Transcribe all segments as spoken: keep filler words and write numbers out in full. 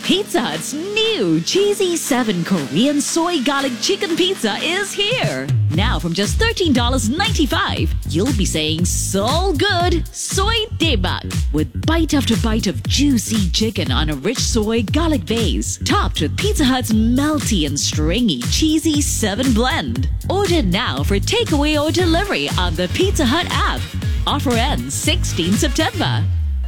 Pizza Hut's new Cheesy seven Korean Soy Garlic Chicken Pizza is here. Now from just thirteen ninety-five, you'll be saying so good, soy daebak, with bite after bite of juicy chicken on a rich soy garlic base, topped with Pizza Hut's melty and stringy Cheesy seven blend. Order now for takeaway or delivery on the Pizza Hut app. Offer ends sixteenth September.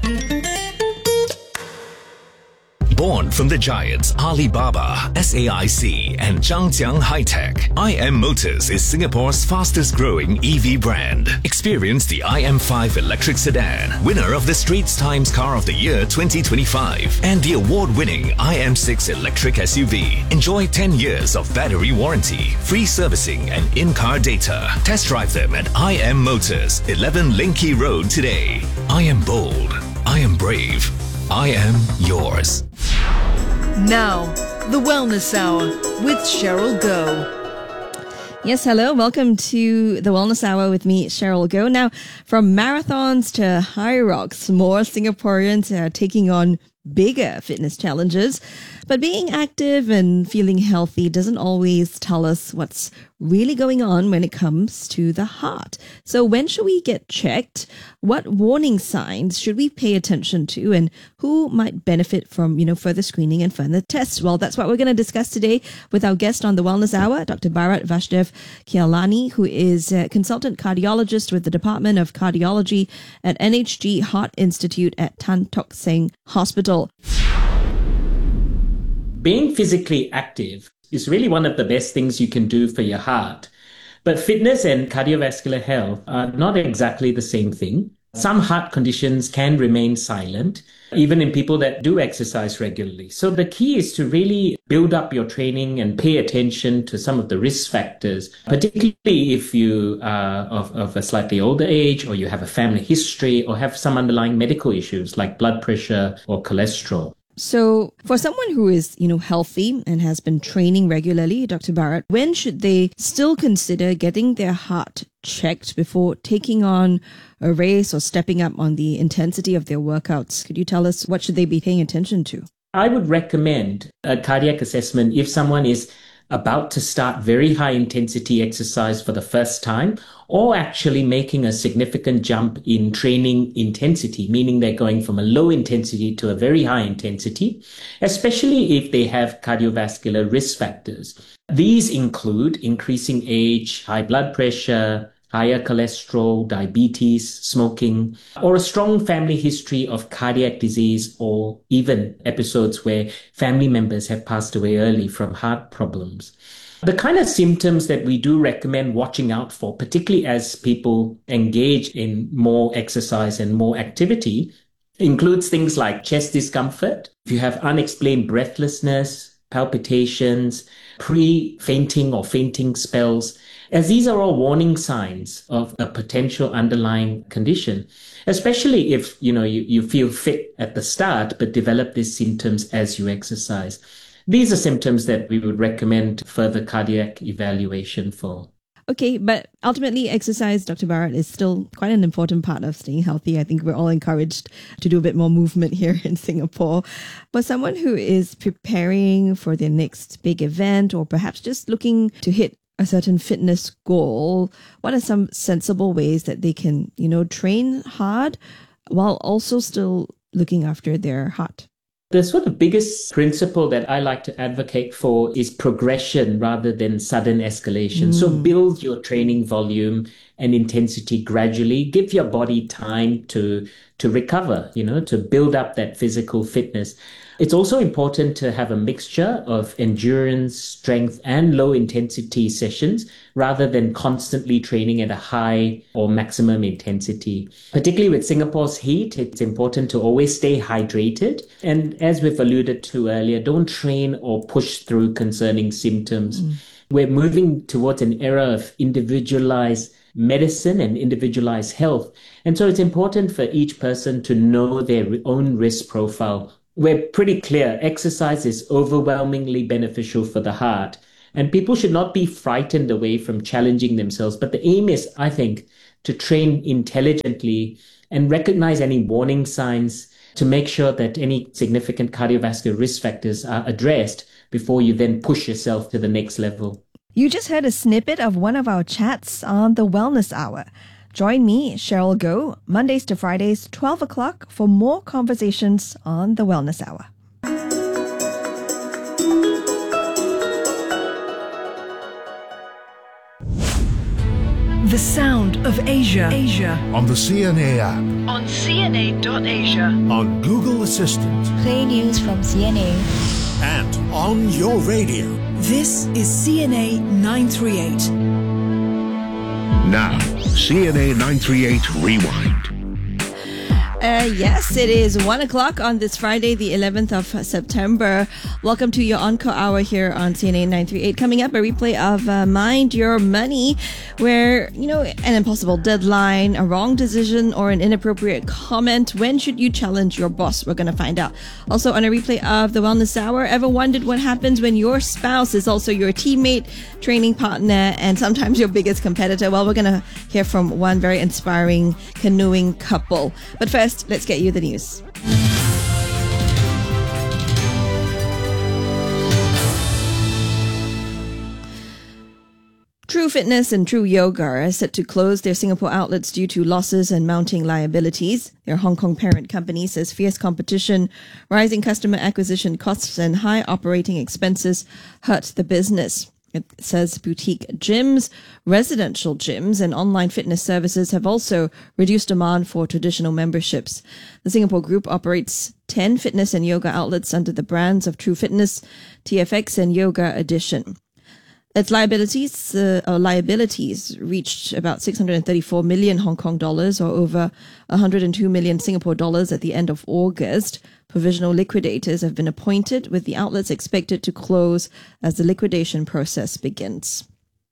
Born from the giants Alibaba, S A I C, and Zhangjiang High-Tech, I M Motors is Singapore's fastest-growing E V brand. Experience the I M five electric sedan, winner of the Straits Times Car of the Year twenty twenty-five, and the award-winning I M six electric S U V. Enjoy ten years of battery warranty, free servicing, and in-car data. Test drive them at I M Motors, eleven Linky Road today. I am bold. I am brave. I am yours. Now, the Wellness Hour with Cheryl Goh. Yes, hello. Welcome to the Wellness Hour with me, Cheryl Goh. Now, from marathons to high rocks, more Singaporeans are taking on bigger fitness challenges. But being active and feeling healthy doesn't always tell us what's really going on when it comes to the heart. So when should we get checked? What warning signs should we pay attention to? And who might benefit from, you know, further screening and further tests? Well, that's what we're going to discuss today with our guest on the Wellness Hour, Doctor Bharat Vasudev Kialani, who is a consultant cardiologist with the Department of Cardiology at N H G Heart Institute at Tan Tock Seng Hospital. Being physically active is really one of the best things you can do for your heart. But fitness and cardiovascular health are not exactly the same thing. Some heart conditions can remain silent, even in people that do exercise regularly. So the key is to really build up your training and pay attention to some of the risk factors, particularly if you are of, of a slightly older age, or you have a family history, or have some underlying medical issues like blood pressure or cholesterol. So for someone who is, you know, healthy and has been training regularly, Doctor Bharat, when should they still consider getting their heart checked before taking on a race or stepping up on the intensity of their workouts? Could you tell us what should they be paying attention to? I would recommend a cardiac assessment if someone is about to start very high intensity exercise for the first time, or actually making a significant jump in training intensity, meaning they're going from a low intensity to a very high intensity, especially if they have cardiovascular risk factors. These include increasing age, high blood pressure, higher cholesterol, diabetes, smoking, or a strong family history of cardiac disease, or even episodes where family members have passed away early from heart problems. The kind of symptoms that we do recommend watching out for, particularly as people engage in more exercise and more activity, includes things like chest discomfort, if you have unexplained breathlessness, palpitations, pre-fainting or fainting spells, as these are all warning signs of a potential underlying condition, especially if, you know, you, you feel fit at the start but develop these symptoms as you exercise. These are symptoms that we would recommend further cardiac evaluation for. Okay, but ultimately exercise, Doctor Bharat, is still quite an important part of staying healthy. I think we're all encouraged to do a bit more movement here in Singapore. But someone who is preparing for their next big event, or perhaps just looking to hit a certain fitness goal, what are some sensible ways that they can, you know, train hard while also still looking after their heart? The sort of biggest principle that I like to advocate for is progression rather than sudden escalation. Mm. So build your training volume and intensity gradually. Give your body time to, to recover, you know, to build up that physical fitness. It's also important to have a mixture of endurance, strength, and low intensity sessions rather than constantly training at a high or maximum intensity. Particularly with Singapore's heat, it's important to always stay hydrated. And as we've alluded to earlier, don't train or push through concerning symptoms. Mm. We're moving towards an era of individualized medicine and individualized health. And so it's important for each person to know their own risk profile. We're pretty clear exercise is overwhelmingly beneficial for the heart, and people should not be frightened away from challenging themselves. But the aim is, I think, to train intelligently and recognize any warning signs to make sure that any significant cardiovascular risk factors are addressed before you then push yourself to the next level. You just heard a snippet of one of our chats on the Wellness Hour. Join me, Cheryl Goh, Mondays to Fridays, twelve o'clock, for more conversations on the Wellness Hour. The sound of Asia. Asia. On the C N A app. On C N A dot asia. On Google Assistant. Play news from C N A. And on your radio. This is C N A nine thirty-eight. Now, C N A nine thirty-eight Rewind. Uh, yes, it is one o'clock on this Friday, the eleventh of September. Welcome to your Encore Hour here on C N A nine thirty-eight. Coming up, a replay of uh, Mind Your Money, where, you know, an impossible deadline, a wrong decision, or an inappropriate comment. When should you challenge your boss? We're going to find out. Also, on a replay of the Wellness Hour, ever wondered what happens when your spouse is also your teammate, training partner, and sometimes your biggest competitor? Well, we're going to hear from one very inspiring canoeing couple. But first, let's get you the news. True Fitness and True Yoga are set to close their Singapore outlets due to losses and mounting liabilities. Their Hong Kong parent company says fierce competition, rising customer acquisition costs, and high operating expenses hurt the business. It says boutique gyms, residential gyms, and online fitness services have also reduced demand for traditional memberships. The Singapore Group operates ten fitness and yoga outlets under the brands of True Fitness, T F X, and Yoga Edition. Its liabilities, uh, or liabilities reached about six hundred thirty-four million Hong Kong dollars, or over one hundred two million Singapore dollars at the end of August. Provisional liquidators have been appointed, with the outlets expected to close as the liquidation process begins.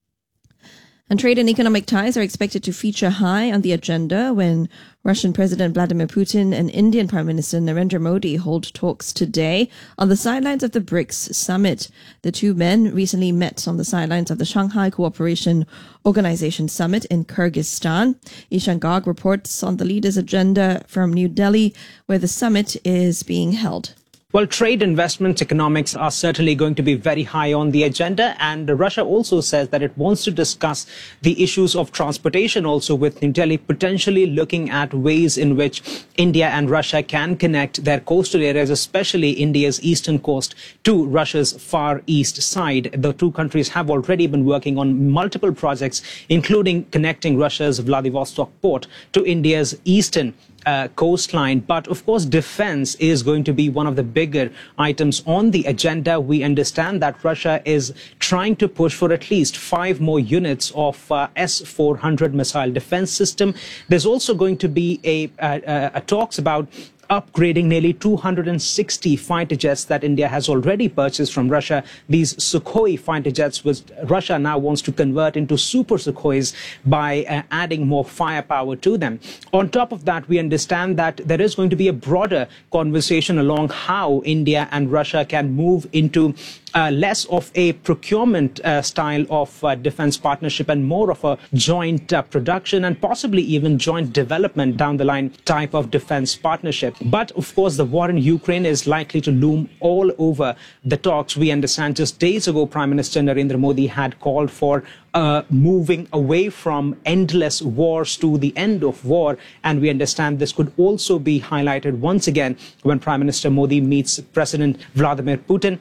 And trade and economic ties are expected to feature high on the agenda when Russian President Vladimir Putin and Indian Prime Minister Narendra Modi hold talks today on the sidelines of the BRICS summit. The two men recently met on the sidelines of the Shanghai Cooperation Organization summit in Kyrgyzstan. Ishan Garg reports on the leaders' agenda from New Delhi, where the summit is being held. Well, trade, investment, economics are certainly going to be very high on the agenda. And Russia also says that it wants to discuss the issues of transportation also with New Delhi, potentially looking at ways in which India and Russia can connect their coastal areas, especially India's eastern coast, to Russia's far east side. The two countries have already been working on multiple projects, including connecting Russia's Vladivostok port to India's eastern Uh, coastline. But of course, defense is going to be one of the bigger items on the agenda. We understand that Russia is trying to push for at least five more units of uh, S four hundred missile defense system. There's also going to be a, a, a talks about upgrading nearly two hundred sixty fighter jets that India has already purchased from Russia. These Sukhoi fighter jets, which Russia now wants to convert into Super Sukhois by uh, adding more firepower to them. On top of that, we understand that there is going to be a broader conversation along how India and Russia can move into Uh, less of a procurement uh, style of uh, defense partnership and more of a joint uh, production and possibly even joint development down the line type of defense partnership. But of course, the war in Ukraine is likely to loom all over the talks. We understand just days ago, Prime Minister Narendra Modi had called for uh, moving away from endless wars to the end of war. And we understand this could also be highlighted once again when Prime Minister Modi meets President Vladimir Putin.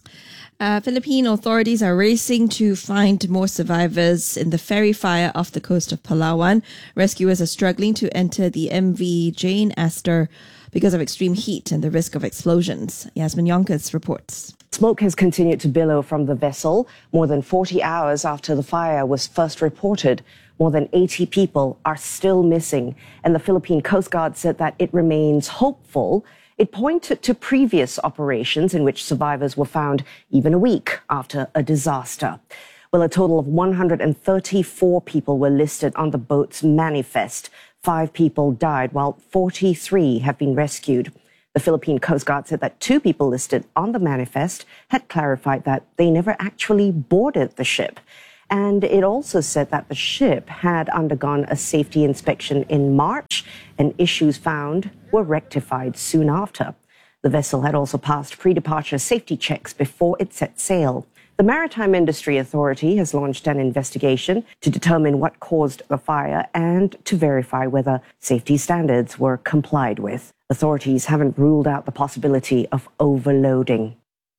Uh, Philippine authorities are racing to find more survivors in the ferry fire off the coast of Palawan. Rescuers are struggling to enter the M V Jane Astor because of extreme heat and the risk of explosions. Yasmin Yonkers reports. Smoke has continued to billow from the vessel more than forty hours after the fire was first reported. More than eighty people are still missing, and the Philippine Coast Guard said that it remains hopeful. It pointed to previous operations in which survivors were found even a week after a disaster. Well, a total of one hundred thirty-four people were listed on the boat's manifest. Five people died, while forty-three have been rescued. The Philippine Coast Guard said that two people listed on the manifest had clarified that they never actually boarded the ship. And it also said that the ship had undergone a safety inspection in March, and issues found were rectified soon after. The vessel had also passed pre-departure safety checks before it set sail. The Maritime Industry Authority has launched an investigation to determine what caused the fire and to verify whether safety standards were complied with. Authorities haven't ruled out the possibility of overloading.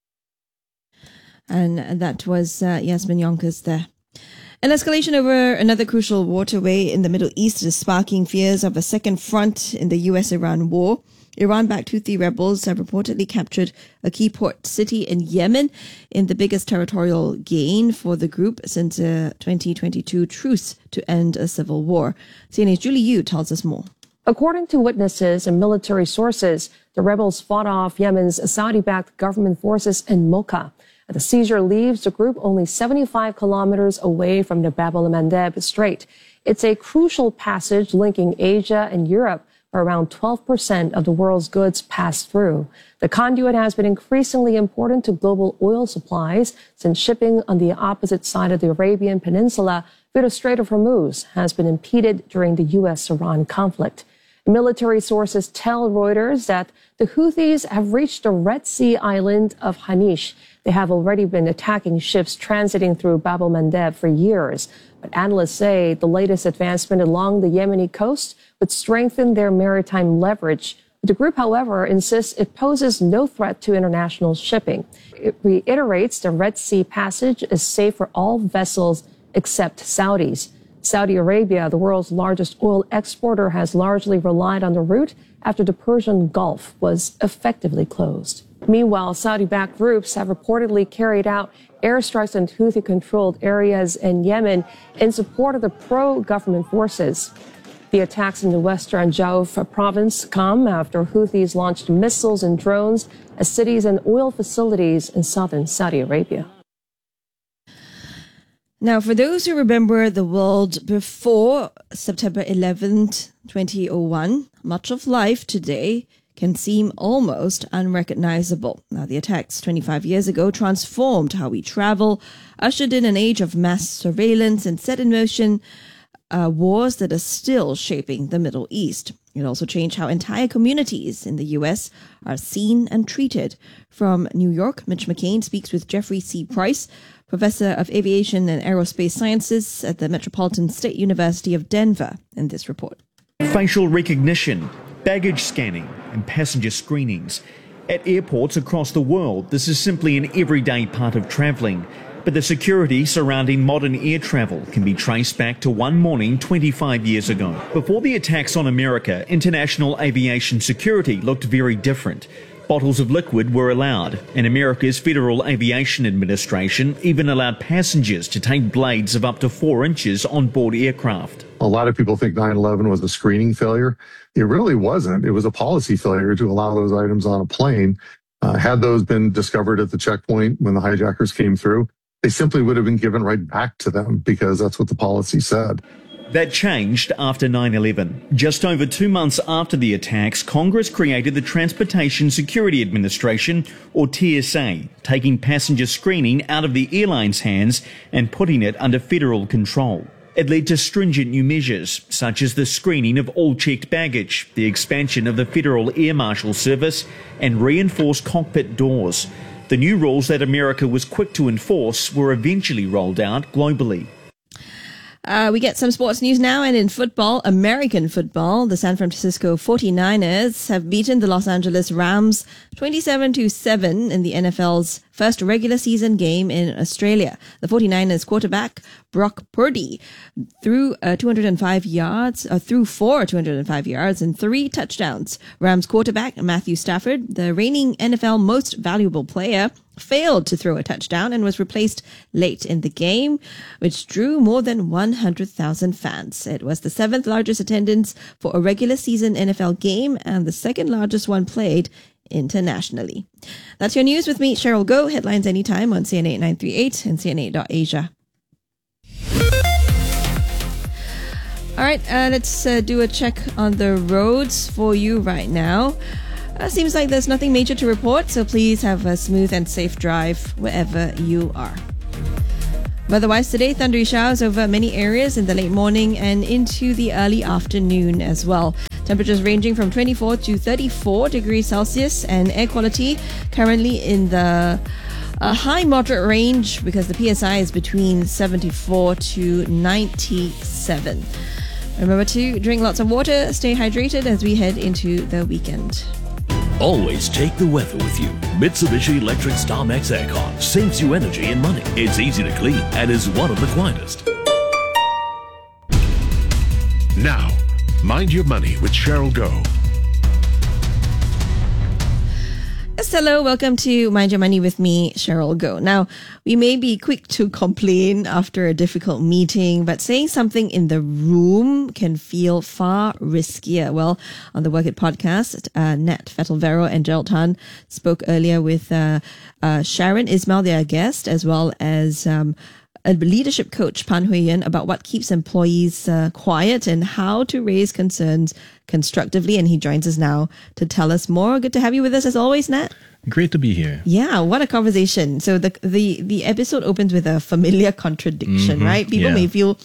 And that was uh, Yasmin Yonkers there. An escalation over another crucial waterway in the Middle East is sparking fears of a second front in the U S Iran war. Iran-backed Houthi rebels have reportedly captured a key port city in Yemen in the biggest territorial gain for the group since a twenty twenty-two truce to end a civil war. C N A's Julie Yu tells us more. According to witnesses and military sources, the rebels fought off Yemen's Saudi-backed government forces in Mocha. The seizure leaves the group only seventy-five kilometers away from the Bab el-Mandeb Strait. It's a crucial passage linking Asia and Europe, where around twelve percent of the world's goods pass through. The conduit has been increasingly important to global oil supplies since shipping on the opposite side of the Arabian Peninsula through the Strait of Hormuz has been impeded during the U S Iran conflict. Military sources tell Reuters that the Houthis have reached the Red Sea island of Hanish. They have already been attacking ships transiting through Bab el-Mandeb for years. But analysts say the latest advancement along the Yemeni coast would strengthen their maritime leverage. The group, however, insists it poses no threat to international shipping. It reiterates the Red Sea passage is safe for all vessels except Saudis. Saudi Arabia, the world's largest oil exporter, has largely relied on the route after the Persian Gulf was effectively closed. Meanwhile, Saudi-backed groups have reportedly carried out airstrikes on Houthi-controlled areas in Yemen in support of the pro-government forces. The attacks in the western Jauf province come after Houthis launched missiles and drones at cities and oil facilities in southern Saudi Arabia. Now, for those who remember the world before September eleventh, twenty oh one, much of life today can seem almost unrecognizable. Now, the attacks twenty-five years ago transformed how we travel, ushered in an age of mass surveillance, and set in motion uh, wars that are still shaping the Middle East. It also changed how entire communities in the U S are seen and treated. From New York, Mitch McCain speaks with Jeffrey C. Price, Professor of Aviation and Aerospace Sciences at the Metropolitan State University of Denver, in this report. Facial recognition, baggage scanning, and passenger screenings. At airports across the world, this is simply an everyday part of travelling. But the security surrounding modern air travel can be traced back to one morning twenty-five years ago. Before the attacks on America, international aviation security looked very different. Bottles of liquid were allowed, and America's Federal Aviation Administration even allowed passengers to take blades of up to four inches on board aircraft. A lot of people think nine eleven was a screening failure. It really wasn't. It was a policy failure to allow those items on a plane. Uh, had those been discovered at the checkpoint when the hijackers came through, they simply would have been given right back to them because that's what the policy said. That changed after nine eleven. Just over two months after the attacks, Congress created the Transportation Security Administration, or T S A, taking passenger screening out of the airline's hands and putting it under federal control. It led to stringent new measures, such as the screening of all checked baggage, the expansion of the Federal Air Marshal Service, and reinforced cockpit doors. The new rules that America was quick to enforce were eventually rolled out globally. Uh, we get some sports news now, and in football, American football, the San Francisco forty-niners have beaten the Los Angeles Rams twenty-seven to seven in the N F L's first regular season game in Australia. The forty-niners quarterback Brock Purdy threw uh, two hundred five yards, uh, threw for two hundred five yards and three touchdowns. Rams quarterback Matthew Stafford, the reigning N F L most valuable player, failed to throw a touchdown and was replaced late in the game, which drew more than one hundred thousand fans. It was the seventh largest attendance for a regular season N F L game and the second largest one played internationally. That's your news with me, Cheryl Goh. Headlines anytime on C N A nine three eight and C N A dot Asia. All right, uh, let's uh, do a check on the roads for you right now. Uh, seems like there's nothing major to report, so please have a smooth and safe drive wherever you are. Otherwise, today, thundery showers over many areas in the late morning and into the early afternoon as well. Temperatures ranging from twenty-four to thirty-four degrees Celsius, and air quality currently in the uh, high moderate range because the P S I is between seventy-four to ninety-seven. Remember to drink lots of water, stay hydrated as we head into the weekend. Always take the weather with you. Mitsubishi Electric StarMax Aircon saves you energy and money. It's easy to clean and is one of the quietest. Now, Mind Your Money with Cheryl Goh. Yes, hello, welcome to Mind Your Money with me, Cheryl Goh. Now, we may be quick to complain after a difficult meeting, but saying something in the room can feel far riskier. Well, on the Work It podcast, uh, Nat Fettelvero and Gerald Tan spoke earlier with uh, uh, Sharon Ismail, their guest, as well as um, a leadership coach, Pan Hui Yan, about what keeps employees uh, quiet and how to raise concerns constructively. And he joins us now to tell us more. Good to have you with us as always, Nat. Great to be here. Yeah, what a conversation. So the the, the episode opens with a familiar contradiction, Mm-hmm. right? People Yeah. may feel,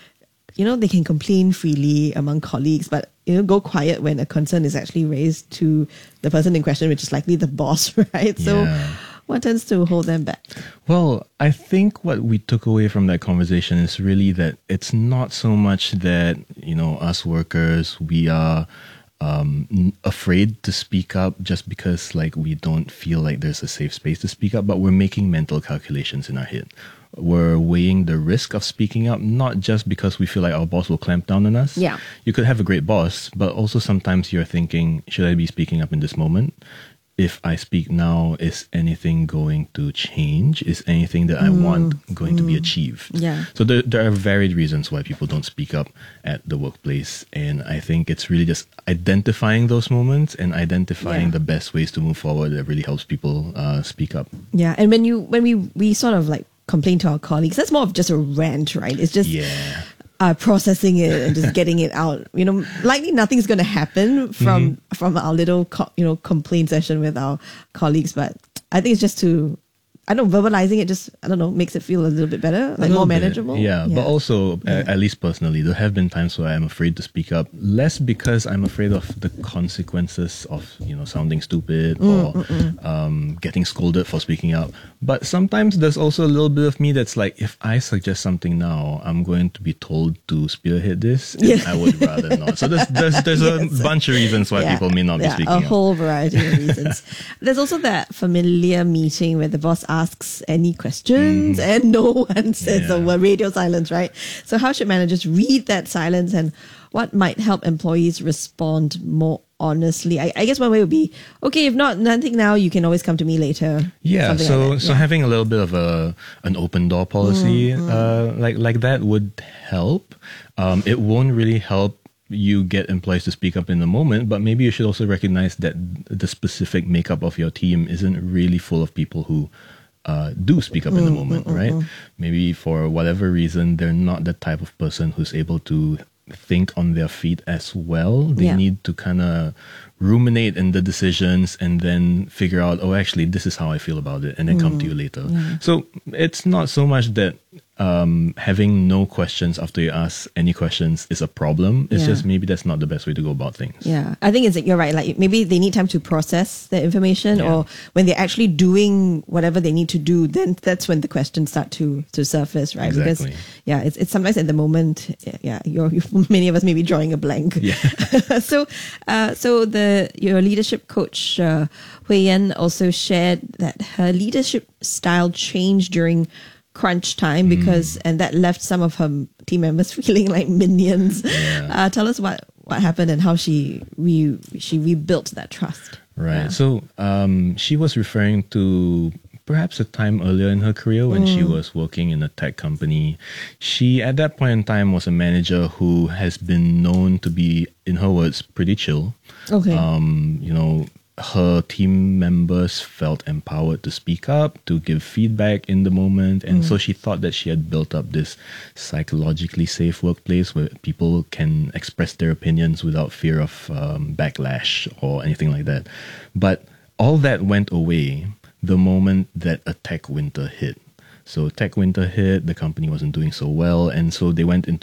you know, they can complain freely among colleagues, but, you know, go quiet when a concern is actually raised to the person in question, which is likely the boss, right? So Yeah. what tends to hold them back? Well, I think what we took away from that conversation is really that it's not so much that, you know, us workers, we are um, n- afraid to speak up just because, like, we don't feel like there's a safe space to speak up, but we're making mental calculations in our head. We're weighing the risk of speaking up, not just because we feel like our boss will clamp down on us. Yeah. You could have a great boss, but also sometimes you're thinking, should I be speaking up in this moment? If I speak now, is anything going to change? Is anything that I want going to be achieved? Yeah. So there, there are varied reasons why people don't speak up at the workplace. And I think it's really just identifying those moments and identifying Yeah. the best ways to move forward that really helps people uh, speak up. Yeah, and when you when we we sort of like complain to our colleagues, that's more of just a rant, right? It's just Yeah. uh, processing it and just getting it out. You know, likely nothing's going to happen from from our little co- you know complaint session with our colleagues, but I think it's just to, I don't know, verbalizing it just, I don't know, makes it feel a little bit better, like A more little bit, manageable. Yeah, but also, uh, at least personally, there have been times where I'm afraid to speak up, less because I'm afraid of the consequences of, you know, sounding stupid or um, getting scolded for speaking up. But sometimes there's also a little bit of me that's like, if I suggest something now, I'm going to be told to spearhead this, and Yeah. I would rather not. So there's there's, there's Yes. a bunch of reasons why Yeah, people may not be yeah, speaking a up. whole variety of reasons. There's also that familiar meeting where the boss asks any questions and no one says Yeah. a word, radio silence, right? So how should managers read that silence, and what might help employees respond more honestly? I, I guess one way would be, okay, if not nothing now, you can always come to me later. Yeah, Something so like that. so Yeah. having a little bit of a an open door policy uh, like like that would help. Um, it won't really help you get employees to speak up in the moment, but maybe you should also recognize that the specific makeup of your team isn't really full of people who uh, do speak up in the moment, right? Maybe for whatever reason, they're not the type of person who's able to think on their feet as well. They Yeah. need to kind of ruminate in the decisions and then figure out, oh, actually, this is how I feel about it, and then come to you later. So it's not so much that um, having no questions after you ask any questions is a problem. It's Yeah. just maybe that's not the best way to go about things. Yeah, I think it's you're right. Like maybe they need time to process the information, Yeah. or when they're actually doing whatever they need to do, then that's when the questions start to to surface, right? Exactly. Because yeah, it's it's sometimes at the moment, yeah, you're, you many of us may be drawing a blank. Yeah. so, uh, so the your leadership coach uh, Hui Yan also shared that her leadership style changed during crunch time because and that left some of her team members feeling like minions. Yeah. Uh, tell us what what happened and how she re she rebuilt that trust. Right. Yeah. So um, she was referring to perhaps a time earlier in her career when she was working in a tech company. She, at that point in time, was a manager who has been known to be, in her words, pretty chill. Okay. Um, you know, her team members felt empowered to speak up, to give feedback in the moment. And so she thought that she had built up this psychologically safe workplace where people can express their opinions without fear of um, backlash or anything like that. But all that went away the moment that a tech winter hit. So tech winter hit, the company wasn't doing so well, and so they went into what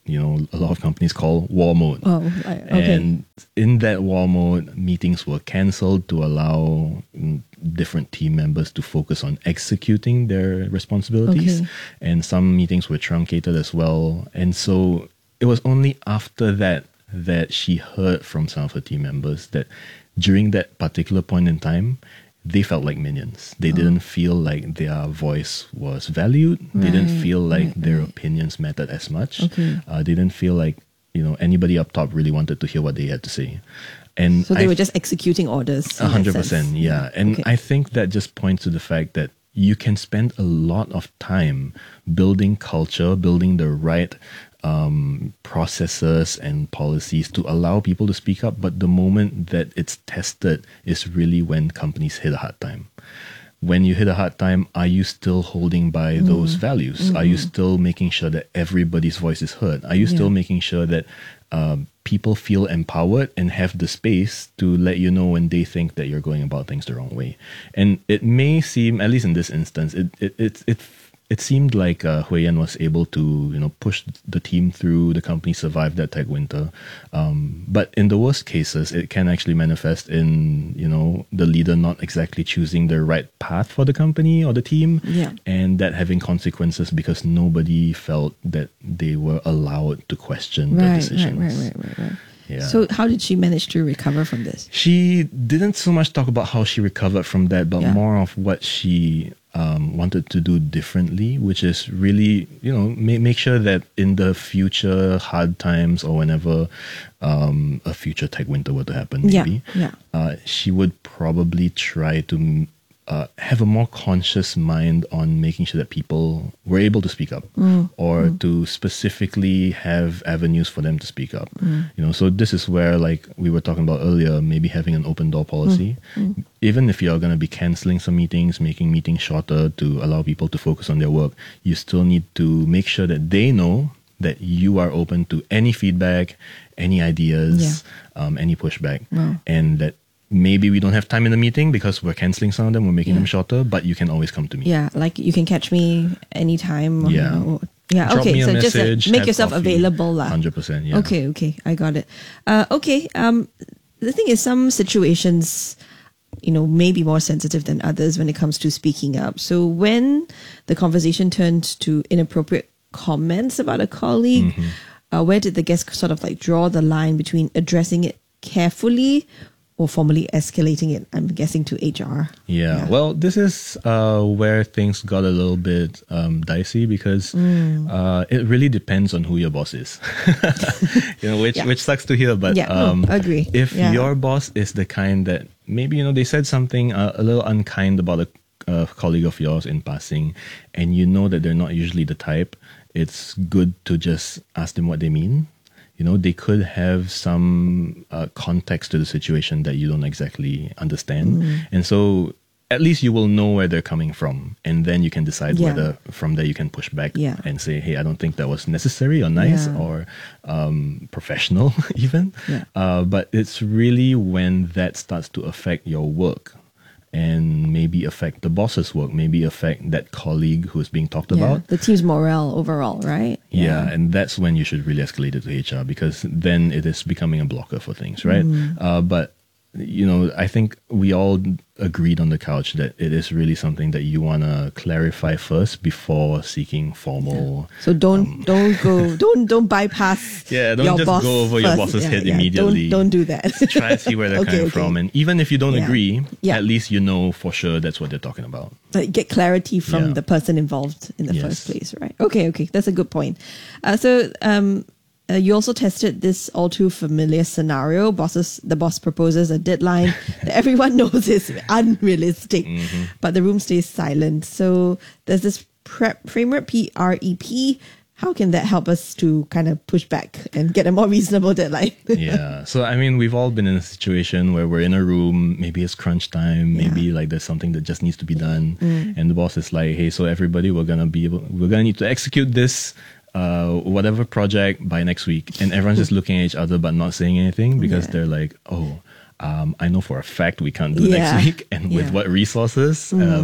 you know, a lot of companies call war mode. Oh, right. Okay. And in that war mode, meetings were cancelled to allow mm, different team members to focus on executing their responsibilities. Okay. And some meetings were truncated as well. And so it was only after that that she heard from some of her team members that during that particular point in time, they felt like minions. They Oh. didn't feel like their voice was valued. They didn't Right, feel like right, their right. opinions mattered as much. Okay. Uh, they didn't feel like, you know, anybody up top really wanted to hear what they had to say. And So they I were just executing orders. in a that hundred sense. percent, yeah. And Okay. I think that just points to the fact that you can spend a lot of time building culture, building the right um, processes and policies to allow people to speak up. But the moment that it's tested is really when companies hit a hard time. When you hit a hard time, are you still holding by Mm. those values? Mm-hmm. Are you still making sure that everybody's voice is heard? Are you still Yeah. making sure that um, people feel empowered and have the space to let you know when they think that you're going about things the wrong way? And it may seem, at least in this instance, it it it it, it seemed like uh, Hui Yan was able to, you know, push the team through. The company survived that tech winter. Um, but in the worst cases, it can actually manifest in, you know, the leader not exactly choosing the right path for the company or the team, Yeah. and that having consequences because nobody felt that they were allowed to question the Right, decisions. right, right, right, right, right. Yeah. So how did she manage to recover from this? She didn't so much talk about how she recovered from that, but Yeah. more of what she um, wanted to do differently, which is really, you know, ma- make sure that in the future hard times or whenever um, a future tech winter were to happen, Yeah, maybe, yeah. Uh, she would probably try to uh, have a more conscious mind on making sure that people were able to speak up Mm, or mm. to specifically have avenues for them to speak up. Mm. You know, so this is where, like we were talking about earlier, maybe having an open door policy. Mm, mm. Even if you're going to be canceling some meetings, making meetings shorter to allow people to focus on their work, you still need to make sure that they know that you are open to any feedback, any ideas, um, any pushback, Wow. and that maybe we don't have time in the meeting because we're canceling some of them, we're making Yeah. them shorter, but you can always come to me. Yeah, like you can catch me anytime. or- Yeah. or- yeah. Drop okay. me a So just uh, message, make have yourself coffee. available, lah. one hundred percent, yeah. Okay. Okay. I got it. Uh, okay. Um, the thing is, some situations, you know, may be more sensitive than others when it comes to speaking up. So when the conversation turned to inappropriate comments about a colleague, Mm-hmm. uh, where did the guest sort of like draw the line between addressing it carefully or formally escalating it? I'm guessing to H R. Yeah, well, this is uh, where things got a little bit um, dicey because Mm. uh, it really depends on who your boss is. you know, which Yeah. which sucks to hear, but Yeah, no, um, agree. if Yeah. your boss is the kind that maybe, you know, they said something uh, a little unkind about a uh, colleague of yours in passing, and you know that they're not usually the type, it's good to just ask them what they mean. You know, they could have some uh, context to the situation that you don't exactly understand. Mm. And so at least you will know where they're coming from. And then you can decide Yeah. whether from there you can push back Yeah. and say, hey, I don't think that was necessary or nice Yeah. or um, professional even. Yeah. Uh, but it's really when that starts to affect your work and maybe affect the boss's work, maybe affect that colleague who's being talked Yeah, about. the team's morale overall, right? Yeah, and that's when you should really escalate it to H R because then it is becoming a blocker for things, right? Mm. Uh, but, you know, I think we all agreed on the couch that it is really something that you want to clarify first before seeking formal. So don't don't go don't don't bypass. Yeah, don't your just boss go over your first. boss's Yeah, head yeah, immediately. Don't don't do that. Try to see where they're Okay, coming okay. from. And even if you don't Yeah. agree, Yeah. at least you know for sure that's what they're talking about. Like get clarity from Yeah. the person involved in the Yes. first place, right? Okay, okay, that's a good point. Uh, so um, uh, you also tested this all too familiar scenario. Bosses, the boss proposes a deadline that everyone knows is unrealistic, Mm-hmm. but the room stays silent. So there's this prep framework, P R E P. How can that help us to kind of push back and get a more reasonable deadline? Yeah. So, I mean, we've all been in a situation where we're in a room, maybe it's crunch time, maybe like there's something that just needs to be done. Mm. And the boss is like, hey, so everybody, we're going to be able, we're going to need to execute this, uh, whatever project by next week. And everyone's just looking at each other, but not saying anything because Yeah. they're like, oh, um, I know for a fact we can't do Yeah. next week and with Yeah. what resources. Uh, Mm. but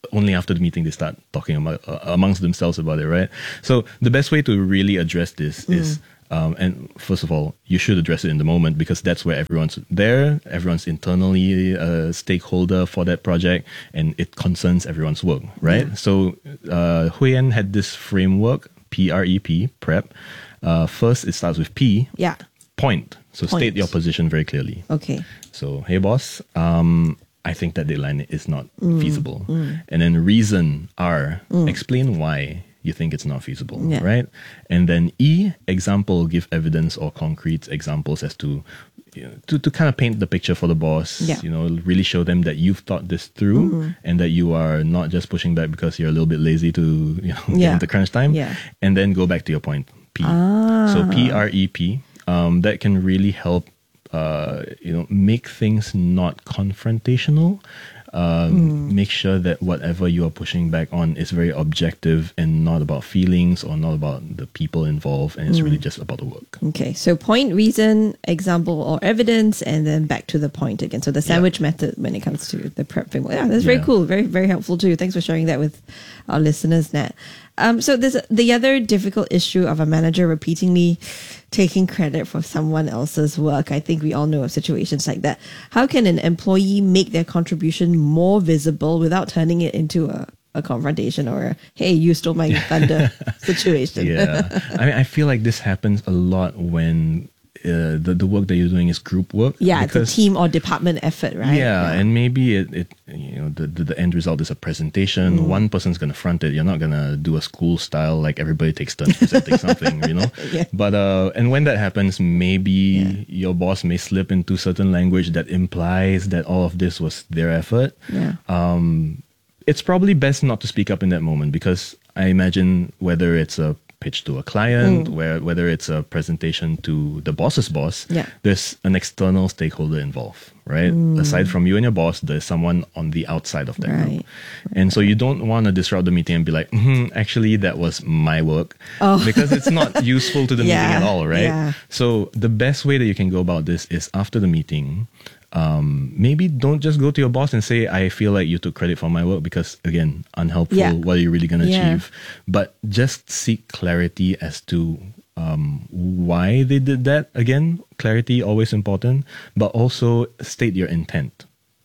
only after the meeting they start talking about, uh, amongst themselves about it, right? So the best way to really address this mm. is, um, and first of all, you should address it in the moment because that's where everyone's there, everyone's internally a stakeholder for that project, and it concerns everyone's work, right? Yeah. So uh, Huyen had this framework, P R E P, PrEP. Uh, first, it starts with P. Yeah. Point. So Point. State your position very clearly. Okay. So, hey boss, um, I think that deadline is not Mm. feasible. Mm. And then reason R, Mm. explain why you think it's not feasible, Yeah. right? And then E, example, give evidence or concrete examples as to, you know, to, to kind of paint the picture for the boss, Yeah. you know, really show them that you've thought this through Mhm. and that you are not just pushing back because you're a little bit lazy to, you know, get Yeah. into crunch time. Yeah. And then go back to your point, P. Ah. So P R E P, um, that can really help, uh, you know, make things not confrontational. Um, Mm. Make sure that whatever you are pushing back on is very objective and not about feelings or not about the people involved, and it's Mm. really just about the work. Okay, so point, reason, example, or evidence, and then back to the point again. So the sandwich method when it comes to the prep framework. Yeah, that's very Yeah. cool. Very, very helpful too. Thanks for sharing that with our listeners, Nat. Um, so there's the other difficult issue of a manager repeatedly taking credit for someone else's work. I think we all know of situations like that. How can an employee make their contribution more visible without turning it into a, a confrontation or a, hey, you stole my thunder situation? Yeah. I mean, I feel like this happens a lot when uh, the, the work that you're doing is group work. Yeah, it's a team or department effort, right? Yeah, and maybe it, it you know the, the, the end result is a presentation. Mm. One person's going to front it. You're not going to do a school style like everybody takes turns presenting something, you know. Yeah. But uh, and when that happens, maybe yeah. your boss may slip into certain language that implies that all of this was their effort. Yeah. Um, it's probably best not to speak up in that moment because I imagine whether it's a pitch to a client, Mm. where whether it's a presentation to the boss's boss, Yeah. there's an external stakeholder involved, right? Mm. Aside from you and your boss, there's someone on the outside of that Right. group. And so you don't want to disrupt the meeting and be like, mm, actually, that was my work. Oh. Because it's not useful to the Yeah, meeting at all, right? yeah. So the best way that you can go about this is after the meeting, um, maybe don't just go to your boss and say, I feel like you took credit for my work because, again, unhelpful. Yeah. What are you really going to Yeah. achieve? But just seek clarity as to um, why they did that. Again, clarity always important, but also state your intent.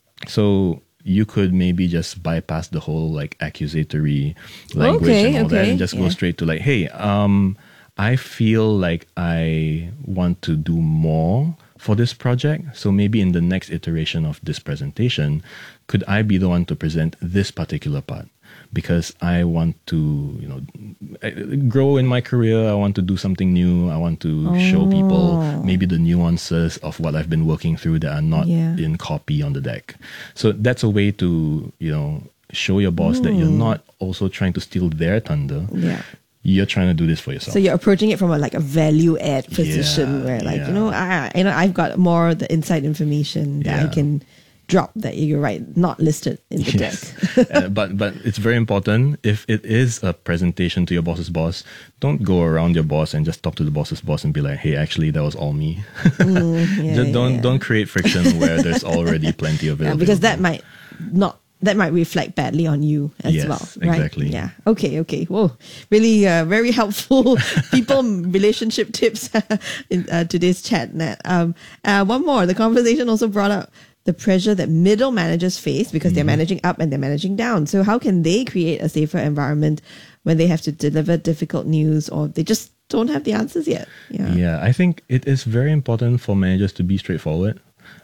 So you could maybe just bypass the whole like accusatory language Okay, and all that okay, and just go yeah. straight to like, hey, um, I feel like I want to do more for this project. So maybe in the next iteration of this presentation, could I be the one to present this particular part? Because I want to, you know, grow in my career. I want to do something new. I want to show people maybe the nuances of what I've been working through that are not Yeah. in copy on the deck. So that's a way to, you know, show your boss that you're Mm. not also trying to steal their thunder. Yeah. You're trying to do this for yourself. So you're approaching it from a like a value add position Yeah, where like yeah. you know I you know I've got more the inside information that I Yeah. can drop that you're right not listed in the Yes. deck. uh, but but it's very important. If it is a presentation to your boss's boss, don't go around your boss and just talk to the boss's boss and be like, "Hey, actually, that was all me." Mm, yeah, Just yeah, don't yeah. don't create friction where there's already plenty of it. Yeah, because that might not that might reflect badly on you as Yes, well, right? exactly. Yeah. Okay. Okay. Whoa. Really, uh, very helpful people relationship tips in uh, today's chat, Nat. Um, uh, one more. The conversation also brought up the pressure that middle managers face because they're Mm-hmm. managing up and they're managing down. So how can they create a safer environment when they have to deliver difficult news or they just don't have the answers yet? Yeah. Yeah, I think it is very important for managers to be straightforward.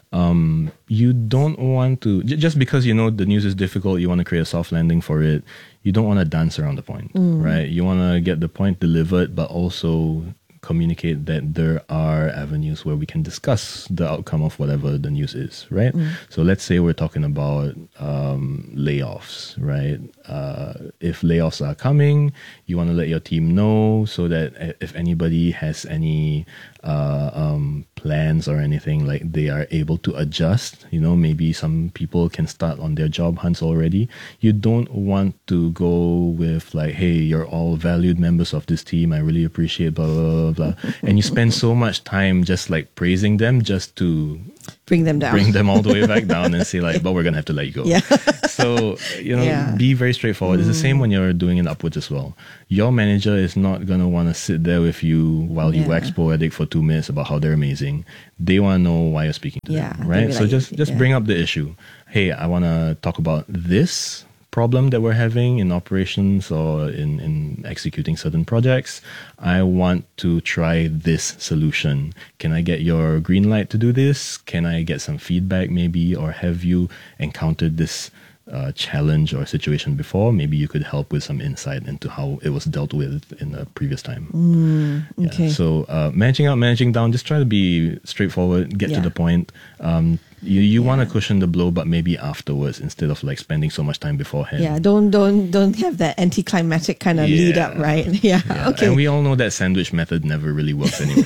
Um, you don't want to, j- just because you know the news is difficult, you want to create a soft landing for it. You don't want to dance around the point, Mm. right? You want to get the point delivered, but also communicate that there are avenues where we can discuss the outcome of whatever the news is, right? Mm. So let's say we're talking about um, layoffs, right? Uh, if layoffs are coming, you want to let your team know so that if anybody has any uh, um, plans or anything, like they are able to adjust. You know, maybe some people can start on their job hunts already. You don't want to go with like, hey, you're all valued members of this team. I really appreciate blah, blah, blah, blah. And you spend so much time just like praising them just to bring them down. Bring them all the way back down and say like, but we're going to have to let you go. Yeah. So, you know, Yeah. be very straightforward. Mm. It's the same when you're doing it upwards as well. Your manager is not going to want to sit there with you while you Yeah. wax poetic for two minutes about how they're amazing. They want to know why you're speaking to Yeah, them, they'll right? be So like, just, just yeah. bring up the issue. Hey, I want to talk about this problem that we're having in operations or in, in executing certain projects. I want to try this solution. Can I get your green light to do this? Can I get some feedback maybe? Or have you encountered this uh, challenge or situation before? Maybe you could help with some insight into how it was dealt with in the previous time. Mm, okay. Yeah. So uh, managing up, managing down, just try to be straightforward, get Yeah. to the point. Um, you you yeah. want to cushion the blow, but maybe afterwards instead of like spending so much time beforehand. Yeah, don't don't don't have that anticlimactic kind of Yeah. lead up, right? Yeah. Yeah. Okay. And we all know that sandwich method never really works anyway.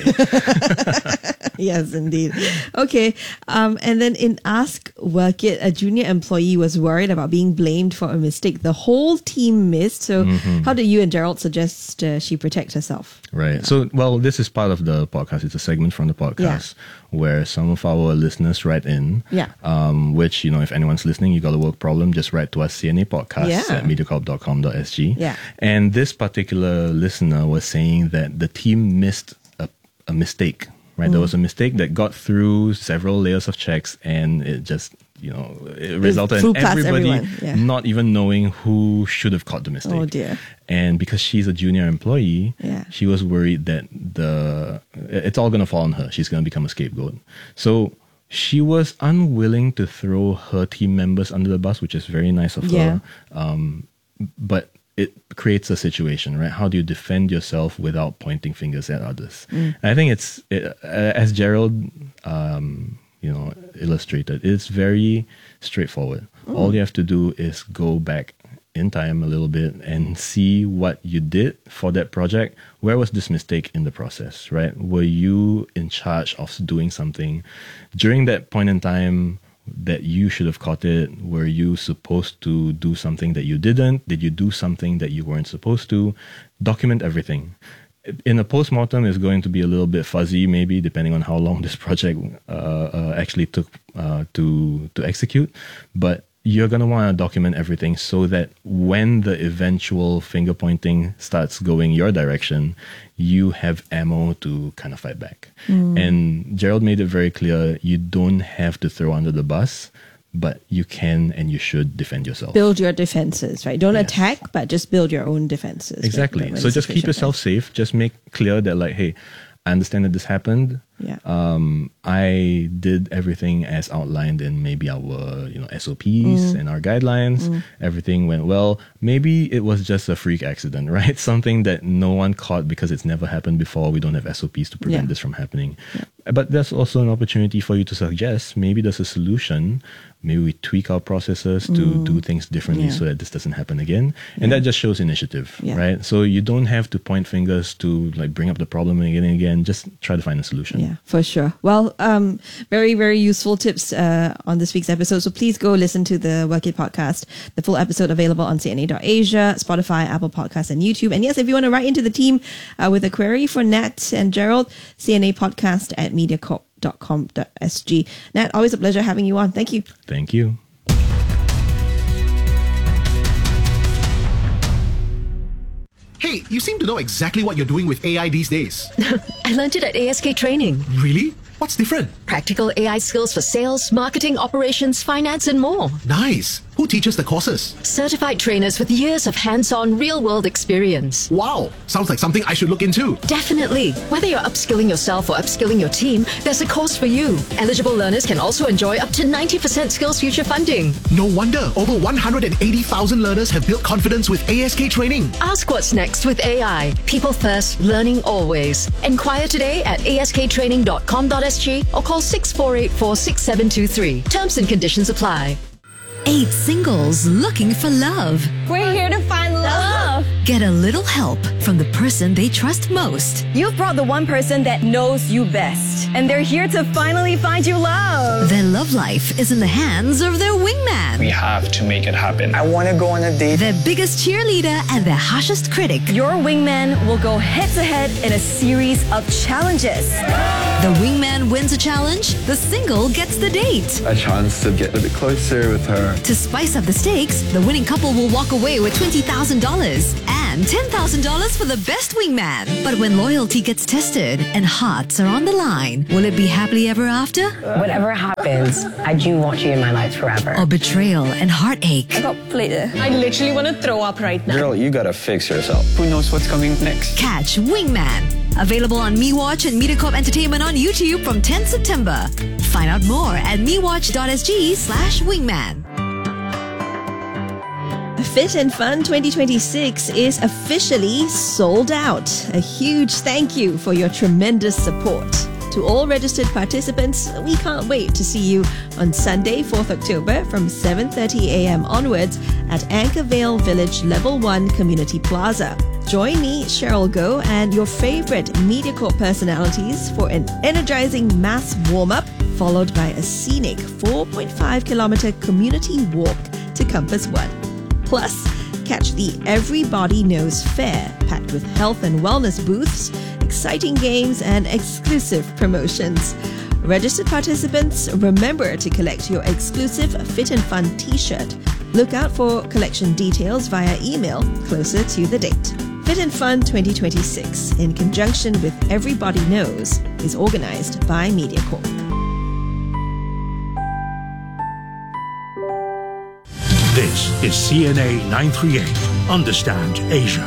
Yes, indeed. Okay. Um, and then in Ask Work It, a junior employee was worried about being blamed for a mistake the whole team missed. So, Mhm. how did you and Gerald suggest uh, she protect herself? Right. So, well, this is part of the podcast. It's a segment from the podcast where some of our listeners write in. Yeah. Um, which, you know, if anyone's listening, you got a work problem, just write to us, C N A podcast Yeah. at mediacorp dot com dot s g. Yeah. And this particular listener was saying that the team missed a, a mistake, right? There Mm. was a mistake that got through several layers of checks and it just, you know, it resulted flew in past everybody everyone, yeah. not even knowing who should have caught the mistake. Oh dear. And because she's a junior employee, Yeah. she was worried that the it's all going to fall on her. She's going to become a scapegoat. So she was unwilling to throw her team members under the bus, which is very nice of Yeah. her. Um, but it creates a situation, right? How do you defend yourself without pointing fingers at others? Mm. And I think it's, it, as Gerald, um, you know, illustrated, it's very straightforward. Mm. All you have to do is go back in time a little bit and see what you did for that project. Where was this mistake in the process, right? Were you in charge of doing something during that point in time that you should have caught it? Were you supposed to do something that you didn't? Did you do something that you weren't supposed to? Document everything. In a postmortem, is going to be a little bit fuzzy, maybe depending on how long this project uh, uh, actually took uh, to to execute. But you're going to want to document everything so that when the eventual finger pointing starts going your direction, you have ammo to kind of fight back. Mm. And Gerald made it very clear, you don't have to throw under the bus, but you can and you should defend yourself. Build your defenses, right? Don't Yes. attack, but just build your own defenses. Exactly. when- when So the just keep situation yourself safe. Just make clear that like, hey, I understand that this happened. Yeah. Um, I did everything as outlined in maybe our, you know, S O Ps Mm. and our guidelines. Mm. Everything went well. Maybe it was just a freak accident, right? Something that no one caught because it's never happened before. We don't have S O Ps to prevent Yeah. this from happening. But there's also an opportunity for you to suggest maybe there's a solution. Maybe we tweak our processes to Mm. do things differently Yeah. so that this doesn't happen again. And that just shows initiative, Yeah. right? So you don't have to point fingers to like bring up the problem again and again. Just try to find a solution. Yeah, for sure. Well, um, very, very useful tips uh, on this week's episode. So please go listen to the Work It podcast. The full episode available on C N A dot Asia, Spotify, Apple Podcasts, and YouTube. And yes, if you want to write into the team uh, with a query for Nat and Gerald, C N A podcast at mediacorp dot com dot s g. Nat, always a pleasure having you on. Thank you. Thank you. Hey, you seem to know exactly what you're doing with A I these days. I learned it at A S K Training. Really? What's different? Practical A I skills for sales, marketing, operations, finance, and more. Nice. Who teaches the courses? Certified trainers with years of hands-on, real-world experience. Wow. Sounds like something I should look into. Definitely. Whether you're upskilling yourself or upskilling your team, there's a course for you. Eligible learners can also enjoy up to ninety percent Skills Future funding. No wonder over one hundred eighty thousand learners have built confidence with A S K Training. Ask what's next with A I. People first, learning always. Enquire today at A S K training dot com dot s g or call six four eight four, six seven two three. Terms and conditions apply. Eight singles looking for love. We're here to find love. Get a little help from the person they trust most. You've brought the one person that knows you best, and they're here to finally find you love. Their love life is in the hands of their wingman. We have to make it happen. I want to go on a date. Their biggest cheerleader and their harshest critic. Your wingman will go head to head in a series of challenges. The wingman wins a challenge, the single gets the date. A chance to get a bit closer with her. To spice up the stakes, the winning couple will walk away with twenty thousand dollars and ten thousand dollars for the best wingman. But when loyalty gets tested and hearts are on the line, will it be happily ever after? Whatever happens, I do want you in my life forever. Or betrayal and heartache? I got played. I literally want to throw up right now. Girl, you gotta fix yourself. Who knows what's coming next? Catch Wingman. Available on MeWatch and MediaCorp Entertainment on YouTube from tenth September. Find out more at mewatch.sg slash wingman. Fit and Fun twenty twenty-six is officially sold out. A huge thank you for your tremendous support. To all registered participants, we can't wait to see you on Sunday, fourth October from seven thirty a.m. onwards at Anchorvale Village Level one Community Plaza. Join me, Cheryl Goh, and your favorite MediaCorp personalities for an energizing mass warm-up, followed by a scenic four point five kilometer community walk to Compass One. Plus, catch the Everybody Knows Fair, packed with health and wellness booths, exciting games, and exclusive promotions. Registered participants, remember to collect your exclusive Fit and Fun t-shirt. Look out for collection details via email closer to the date. Fit and Fun twenty twenty-six, in conjunction with Everybody Knows, is organized by MediaCorp. This is C N A nine thirty-eight. Understand Asia.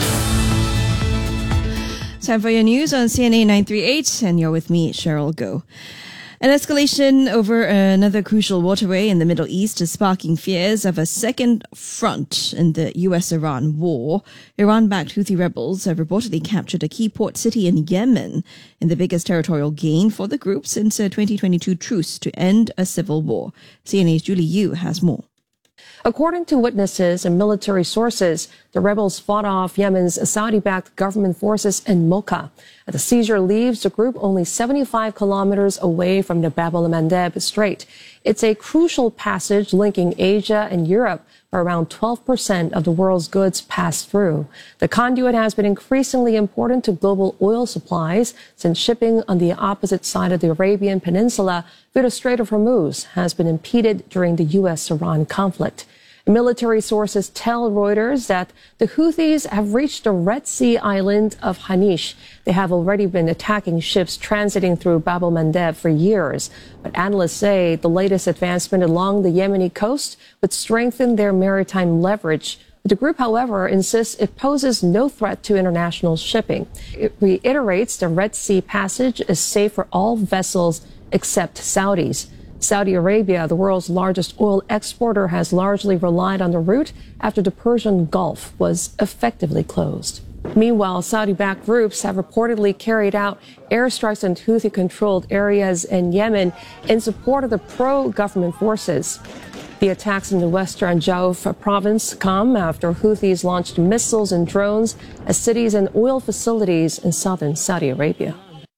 Time for your news on C N A nine thirty-eight, and you're with me, Cheryl Goh. An escalation over another crucial waterway in the Middle East is sparking fears of a second front in the U S Iran war. Iran-backed Houthi rebels have reportedly captured a key port city in Yemen in the biggest territorial gain for the group since a twenty twenty-two truce to end a civil war. C N A's Julie Yu has more. According to witnesses and military sources, the rebels fought off Yemen's Saudi-backed government forces in Mocha. The seizure leaves the group only seventy-five kilometers away from the Bab el-Mandeb Strait. It's a crucial passage linking Asia and Europe, where around twelve percent of the world's goods pass through. The conduit has been increasingly important to global oil supplies since shipping on the opposite side of the Arabian Peninsula through the Strait of Hormuz has been impeded during the U S Iran conflict. Military sources tell Reuters that the Houthis have reached the Red Sea island of Hanish. They have already been attacking ships transiting through Bab el-Mandeb for years. But analysts say the latest advancement along the Yemeni coast would strengthen their maritime leverage. The group, however, insists it poses no threat to international shipping. It reiterates the Red Sea passage is safe for all vessels except Saudis. Saudi Arabia, the world's largest oil exporter, has largely relied on the route after the Persian Gulf was effectively closed. Meanwhile, Saudi-backed groups have reportedly carried out airstrikes in Houthi-controlled areas in Yemen in support of the pro-government forces. The attacks in the western Jauf province come after Houthis launched missiles and drones at cities and oil facilities in southern Saudi Arabia.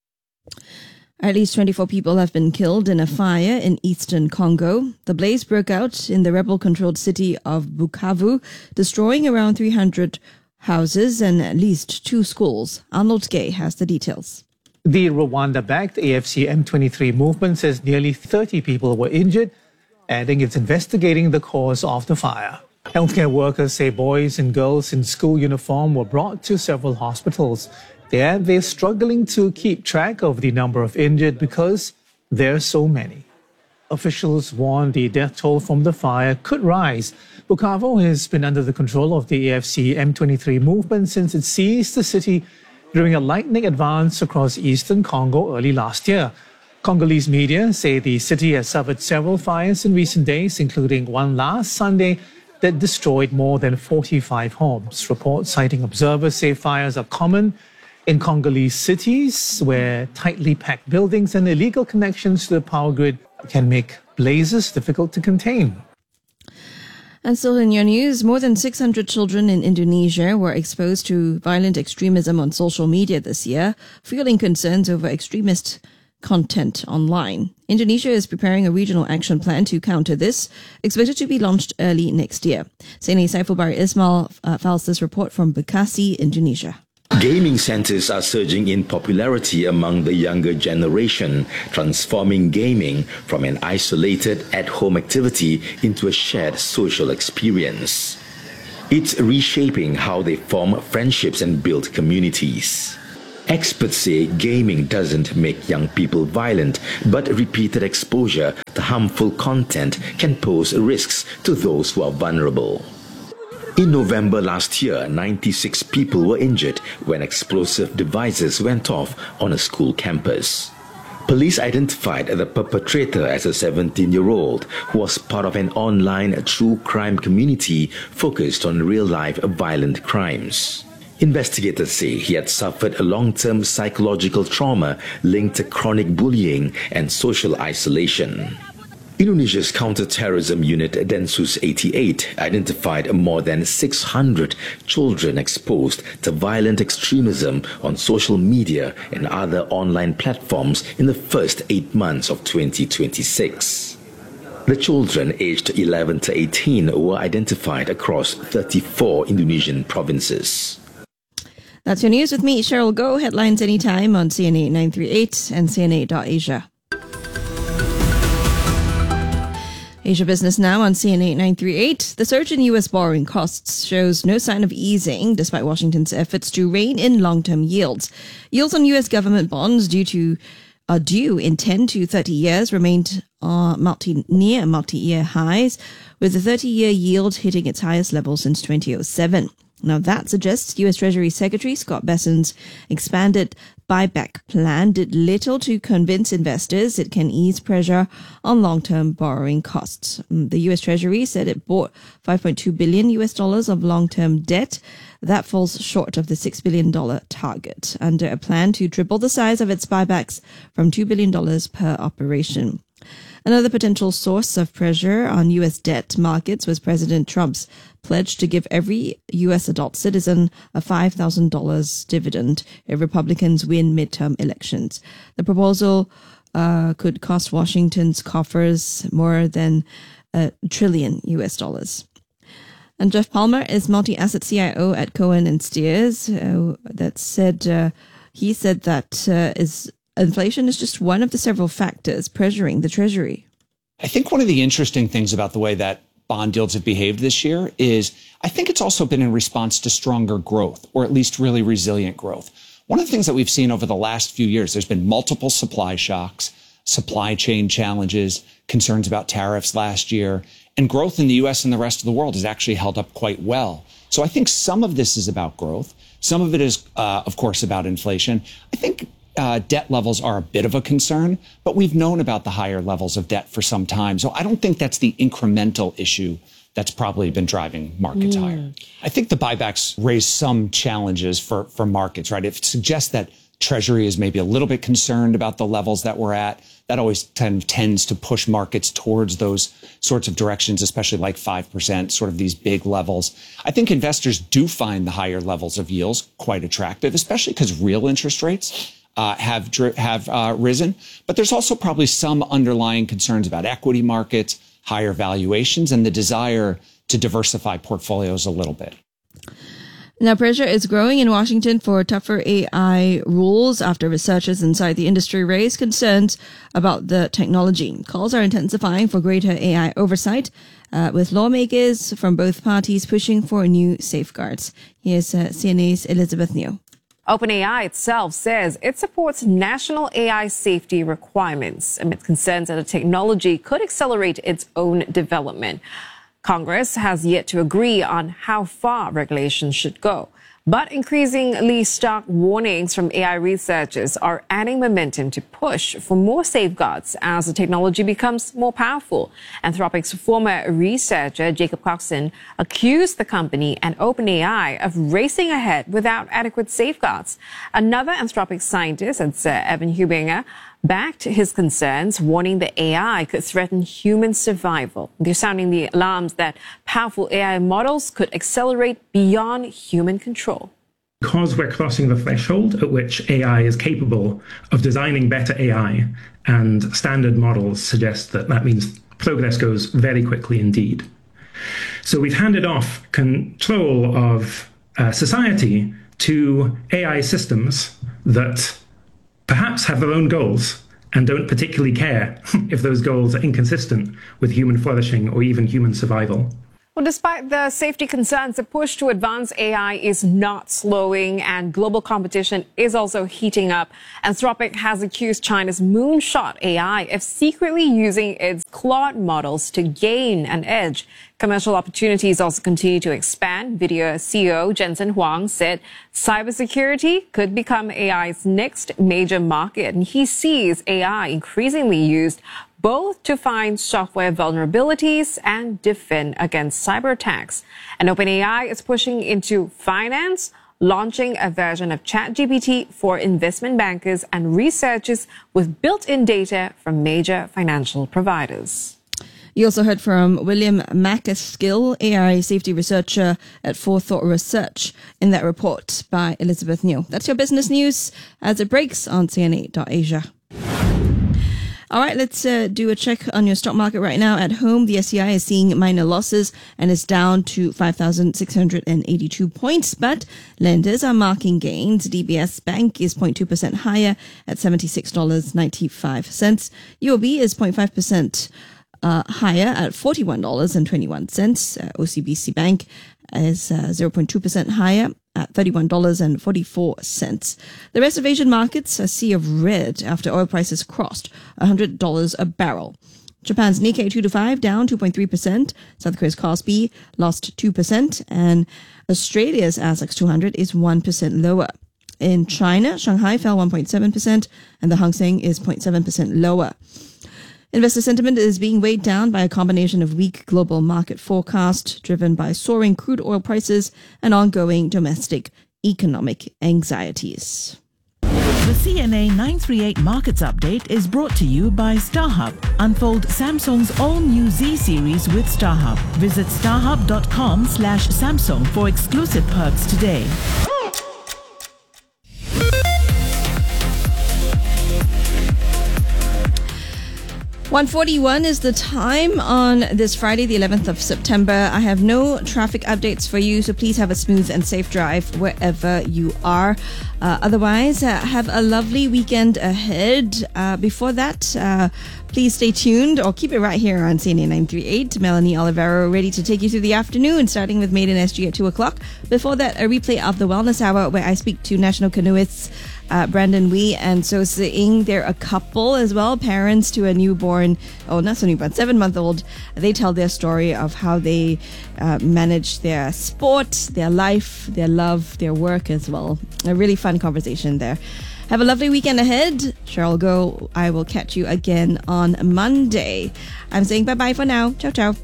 At least twenty-four people have been killed in a fire in eastern Congo. The blaze broke out in the rebel-controlled city of Bukavu, destroying around three hundred houses and at least two schools. Arnold Gay has the details. The Rwanda-backed A F C M twenty-three movement says nearly thirty people were injured, adding it's investigating the cause of the fire. Healthcare workers say boys and girls in school uniform were brought to several hospitals. They add they're struggling to keep track of the number of injured because there are so many. Officials warn the death toll from the fire could rise. Bukavu has been under the control of the A F C M twenty-three movement since it seized the city during a lightning advance across eastern Congo early last year. Congolese media say the city has suffered several fires in recent days, including one last Sunday that destroyed more than forty-five homes. Reports citing observers say fires are common in Congolese cities where tightly packed buildings and illegal connections to the power grid can make blazes difficult to contain. And still in your news, more than six hundred children in Indonesia were exposed to violent extremism on social media this year, fueling concerns over extremist content online. Indonesia is preparing a regional action plan to counter this, expected to be launched early next year. C N A Saiful Bari Ismail uh, files this report from Bekasi, Indonesia. Gaming centers are surging in popularity among the younger generation, transforming gaming from an isolated at-home activity into a shared social experience. It's reshaping how they form friendships and build communities. Experts say gaming doesn't make young people violent, but repeated exposure to harmful content can pose risks to those who are vulnerable. In November last year, ninety-six people were injured when explosive devices went off on a school campus. Police identified the perpetrator as a seventeen-year-old who was part of an online true crime community focused on real-life violent crimes. Investigators say he had suffered a long-term psychological trauma linked to chronic bullying and social isolation. Indonesia's counter-terrorism unit Densus eighty-eight identified more than six hundred children exposed to violent extremism on social media and other online platforms in the first eight months of twenty twenty-six. The children aged eleven to eighteen were identified across thirty-four Indonesian provinces. That's your news with me, Cheryl Go. Headlines anytime on C N A nine thirty-eight and C N A dot Asia. Asia Business Now on C N A nine thirty-eight. The surge in U S borrowing costs shows no sign of easing despite Washington's efforts to rein in long-term yields. Yields on U S government bonds due to are due in ten to thirty years remained uh, multi, near multi-year highs, with the thirty-year yield hitting its highest level since two thousand seven. Now that suggests U S Treasury Secretary Scott Bessent's expanded buyback plan did little to convince investors it can ease pressure on long-term borrowing costs. The U S Treasury said it bought five point two billion U S dollars of long-term debt. That falls short of the six billion dollars target under a plan to triple the size of its buybacks from two billion dollars per operation. Another potential source of pressure on U S debt markets was President Trump's pledge to give every U S adult citizen a five thousand dollars dividend if Republicans win midterm elections. The proposal uh, could cost Washington's coffers more than a trillion U S dollars. And Jeff Palmer is multi-asset C I O at Cohen and Steers. Uh, that said, uh, he said that uh, is inflation is just one of the several factors pressuring the Treasury. I think one of the interesting things about the way that bond yields have behaved this year is I think it's also been in response to stronger growth, or at least really resilient growth. One of the things that we've seen over the last few years, there's been multiple supply shocks, supply chain challenges, concerns about tariffs last year, and growth in the U S and the rest of the world has actually held up quite well. So I think some of this is about growth. Some of it is, uh, of course, about inflation. I think Uh, debt levels are a bit of a concern, but we've known about the higher levels of debt for some time. So I don't think that's the incremental issue that's probably been driving markets mm. higher. I think the buybacks raise some challenges for, for markets, right? It suggests that Treasury is maybe a little bit concerned about the levels that we're at. That always tend, tends to push markets towards those sorts of directions, especially like five percent, sort of these big levels. I think investors do find the higher levels of yields quite attractive, especially because real interest rates Uh, have have uh, risen, but there's also probably some underlying concerns about equity markets, higher valuations, and the desire to diversify portfolios a little bit. Now, pressure is growing in Washington for tougher A I rules after researchers inside the industry raise concerns about the technology. Calls are intensifying for greater A I oversight, uh, with lawmakers from both parties pushing for new safeguards. Here's uh, C N A's Elizabeth Neo. OpenAI itself says it supports national A I safety requirements amid concerns that the technology could accelerate its own development. Congress has yet to agree on how far regulations should go. But increasingly stark warnings from A I researchers are adding momentum to push for more safeguards as the technology becomes more powerful. Anthropic's former researcher, Jacob Clarkson, accused the company and OpenAI of racing ahead without adequate safeguards. Another Anthropic scientist, that's uh, Evan Hubinger, backed his concerns, warning that A I could threaten human survival. They're sounding the alarms that powerful A I models could accelerate beyond human control. Because we're crossing the threshold at which A I is capable of designing better A I, and standard models suggest that that means progress goes very quickly indeed. So we've handed off control of uh, society to A I systems that perhaps have their own goals and don't particularly care if those goals are inconsistent with human flourishing or even human survival. Well, despite the safety concerns, the push to advance A I is not slowing, and global competition is also heating up. Anthropic has accused China's Moonshot A I of secretly using its Claude models to gain an edge. Commercial opportunities also continue to expand. Video C E O Jensen Huang said cybersecurity could become A I's next major market, and he sees A I increasingly used both to find software vulnerabilities and defend against cyber attacks. And OpenAI is pushing into finance, launching a version of ChatGPT for investment bankers and researchers with built-in data from major financial providers. You also heard from William MacAskill, A I safety researcher at Forethought Research, in that report by Elizabeth New. That's your business news as it breaks on C N A dot Asia. All right, let's uh, do a check on your stock market right now. At home, the S C I is seeing minor losses and is down to five thousand six hundred eighty-two points, but lenders are marking gains. D B S Bank is zero point two percent higher at seventy-six dollars and ninety-five cents. U O B is zero point five percent uh, higher at forty-one dollars and twenty-one cents. Uh, O C B C Bank is uh, zero point two percent higher at thirty-one dollars and forty-four cents. The rest of Asian markets a sea of red after oil prices crossed one hundred dollars a barrel. Japan's Nikkei two twenty-five down two point three percent. South Korea's Kospi lost two percent. And Australia's A S X two hundred is one percent lower. In China, Shanghai fell one point seven percent and the Hang Seng is zero point seven percent lower. Investor sentiment is being weighed down by a combination of weak global market forecast driven by soaring crude oil prices and ongoing domestic economic anxieties. The C N A nine thirty-eight Markets Update is brought to you by StarHub. Unfold Samsung's all-new Z series with StarHub. Visit starhub.com slash Samsung for exclusive perks today. one forty-one is the time on this Friday, the eleventh of September. I have no traffic updates for you, so please have a smooth and safe drive wherever you are. Uh, otherwise, uh, have a lovely weekend ahead. Uh, before that, uh, please stay tuned or keep it right here on C N A nine thirty-eight. Melanie Olivero ready to take you through the afternoon, starting with Made in S G at two o'clock. Before that, a replay of the Wellness Hour where I speak to national canoeists Uh, Brandon Wee and So Se-ing. They're a couple as well, parents to a newborn, oh, not so newborn, seven-month-old. They tell their story of how they uh, manage their sport, their life, their love, their work as well. A really fun conversation there. Have a lovely weekend ahead. Cheryl Go, I will catch you again on Monday. I'm saying bye-bye for now. Ciao, ciao.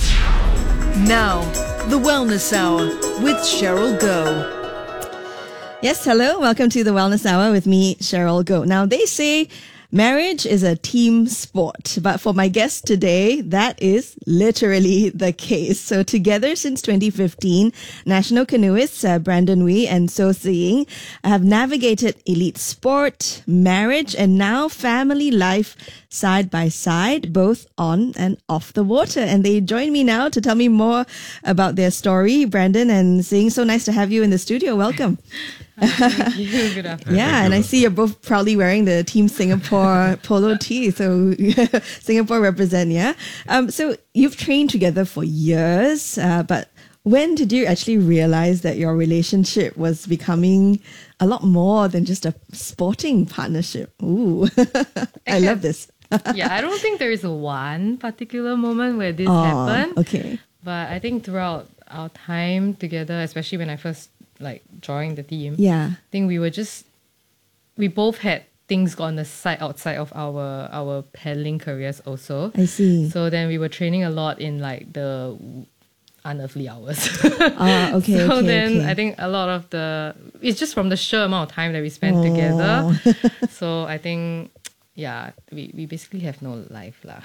Now, the Wellness Hour with Cheryl Go. Yes, hello. Welcome to the Wellness Hour with me, Cheryl Go. Now, they say marriage is a team sport, but for my guest today, that is literally the case. So together since twenty fifteen, national canoeists uh, Brandon Wee and So Se-ing have navigated elite sport, marriage, and now family life side by side, both on and off the water. And they join me now to tell me more about their story. Brandon and Se-ing, so nice to have you in the studio. Welcome. Thank you. Good afternoon. Yeah, and I see you're both proudly wearing the Team Singapore polo tee. So Singapore represent, yeah. Um, so you've trained together for years, uh, but when did you actually realize that your relationship was becoming a lot more than just a sporting partnership? Ooh, I love this. Yeah, I don't think there is one particular moment where this oh, happened. Okay. But I think throughout our time together, especially when I first like joined the team, yeah, I think we were just we both had things on the side outside of our our paddling careers also. I see. So then we were training a lot in like the unearthly hours. Ah, okay. So okay, then okay. I think a lot of the it's just from the sheer amount of time that we spent oh. together. So I think yeah, we, we basically have no life lah.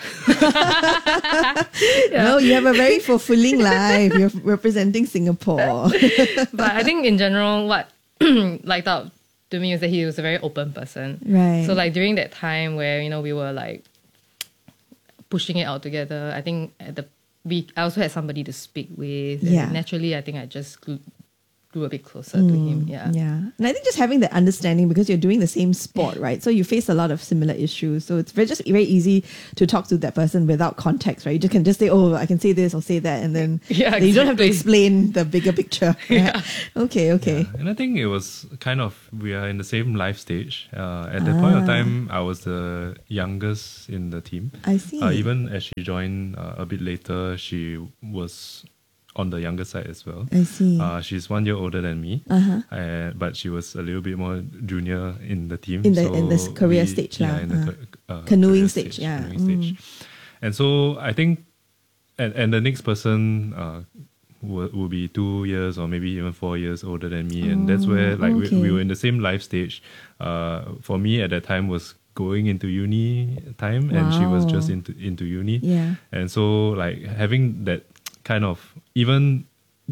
Yeah. No, you have a very fulfilling life. You're representing Singapore. But I think in general, what liked out to me was that he was a very open person. Right. So like during that time where, you know, we were like pushing it out together, I think at the we I also had somebody to speak with. Yeah. And naturally, I think I just grew a bit closer to him. Yeah. Yeah. And I think just having that understanding, because you're doing the same sport, right? So you face a lot of similar issues. So it's very, just very easy to talk to that person without context, right? You just can just say, oh, I can say this or say that. And then Yeah, you don't have to exactly. explain the bigger picture. Right? Yeah. Okay, okay. And I think it was kind of, we are in the same life stage. Uh, at that point of Ah. time, I was the youngest in the team. I see. Uh, even as she joined uh, a bit later, she was on the younger side as well. I see. Uh, she's one year older than me, Uh-huh. uh, but she was a little bit more junior in the team. In the- so in this career we- stage yeah, lah, in the uh. ca- uh, Canoeing career stage, yeah. canoeing Mm. stage. And so I think, and, and the next person uh, will, will be two years or maybe even four years older than me, and that's where like okay. we, we were in the same life stage. Uh, for me at that time was going into uni time, and she was Wow. just into into uni. Yeah. And so like having that kind of, even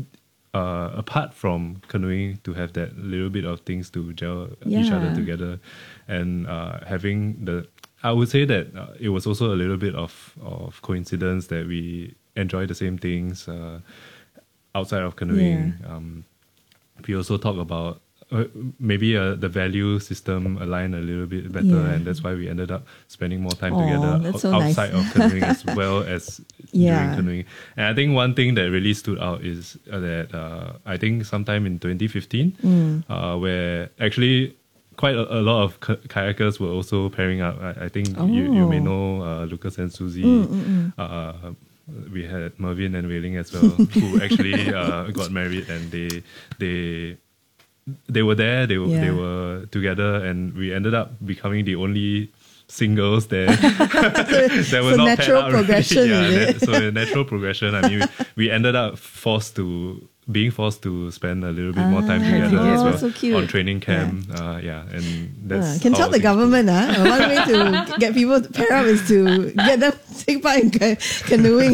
uh, apart from canoeing, to have that little bit of things to gel each other Yeah. together, and uh, having the, I would say that uh, it was also a little bit of of coincidence that we enjoy the same things uh, outside of canoeing. Um, we also talk about uh, maybe uh, the value system align a little bit better, Yeah. and that's why we ended up spending more time Aw, together that's o- so nice. outside of canoeing as well as Yeah. during canoeing. And I think one thing that really stood out is uh, that uh, I think sometime in twenty fifteen, Mm. uh, where actually quite a, a lot of k- kayakers were also pairing up. I, I think you, you may Oh. know uh, Lucas and Susie. Mm, mm, mm. Uh, we had Mervin and Wei Ling as well, who actually uh, got married, and they they they were there. They were they Yeah. were together, and we ended up becoming the only singles there that so were not paired natural up already. progression, Yeah, is that- it? so a natural progression. I mean, we, we ended up forced to being forced to spend a little bit more time Ah, together as oh, well so cute. on training camp. Yeah, uh, yeah and that's Ah, can how tell the things- government, uh, one way to get people to pair up is to get them to take part in ca- canoeing.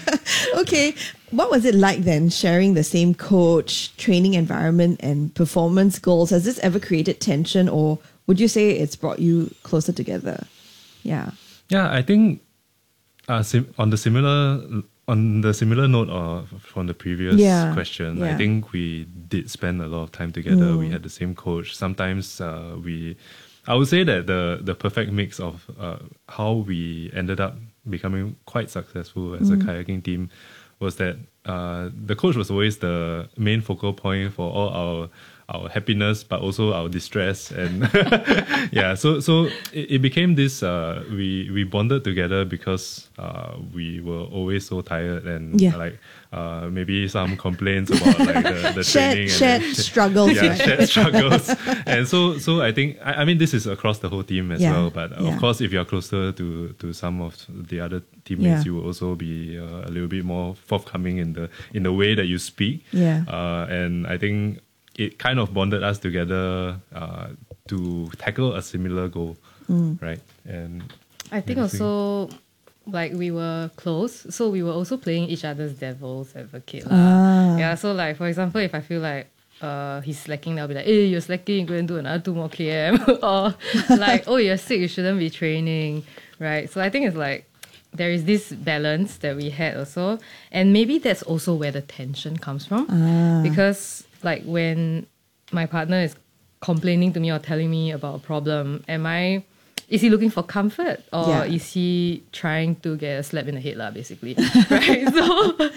Okay, what was it like then, sharing the same coach, training environment, and performance goals? Has this ever created tension, or would you say it's brought you closer together? Yeah. Yeah, I think uh, sim- on the similar on the similar note of from the previous Yeah, question, yeah. I think we did spend a lot of time together. Mm. We had the same coach. Sometimes uh, we, I would say that the the perfect mix of uh, how we ended up becoming quite successful as a Mm. kayaking team was that uh, the coach was always the main focal point for all our our happiness, but also our distress, and yeah. So so it, it became this. Uh, we we bonded together because uh, we were always so tired, and Yeah. like uh, maybe some complaints about like the, the Shared- training, shared and then, struggles, Yeah, right? shared struggles, and so so I think I, I mean this is across the whole team as Yeah, well. But yeah. of course, if you're closer to to some of the other teammates, Yeah. you will also be uh, a little bit more forthcoming in the in the way that you speak. Yeah. Uh, and I think it kind of bonded us together uh, to tackle a similar goal, Mm. right? And I think yeah, also like we were close, so we were also playing each other's devil's advocate. lah. Ah. Yeah, so like for example, if I feel like uh he's slacking, I'll be like, hey, you're slacking, go and do another two more km. Or like, oh, you're sick, you shouldn't be training, right? So I think it's like there is this balance that we had also, and maybe that's also where the tension comes from, Ah. because like when my partner is complaining to me or telling me about a problem, am I is he looking for comfort, or Yeah. is he trying to get a slap in the head, lah, basically? Right? So,